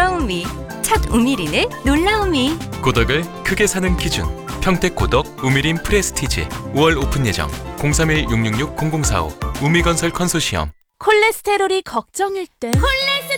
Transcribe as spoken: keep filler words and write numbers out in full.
귀여움이, 첫 우미린의 놀라움이. 고덕을 크게 사는 기준 평택 고덕 우미린 프레스티지 오월 오픈 예정 공삼일 육육육 공공사오 우미건설 컨소시엄. 콜레스테롤이 걱정일 때 콜레